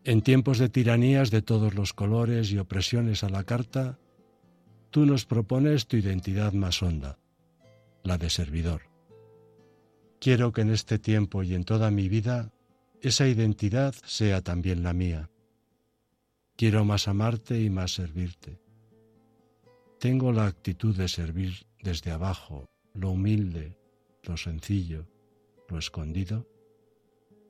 En tiempos de tiranías de todos los colores y opresiones a la carta, tú nos propones tu identidad más honda, la de servidor. Quiero que en este tiempo y en toda mi vida esa identidad sea también la mía. Quiero más amarte y más servirte. Tengo la actitud de servir desde abajo, lo humilde, lo sencillo, lo escondido,